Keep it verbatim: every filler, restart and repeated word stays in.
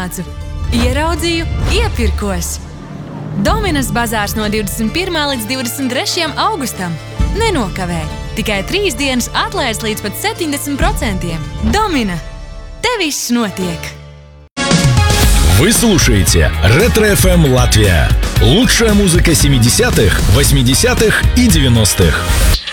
ienācu, ieraudzīju, iepirkos. Dominas bazārs no divdesmit pirmā līdz divdesmit trešajam augustam. Nenokavē! Tikai trīs dienas atlaides līdz pat septiņdesmit procentiem. Domina! Te viss notiek! Вы слушаете Ретро эф эм Латвия. Лучшая музыка семидесятых, восьмидесятых и девяностых.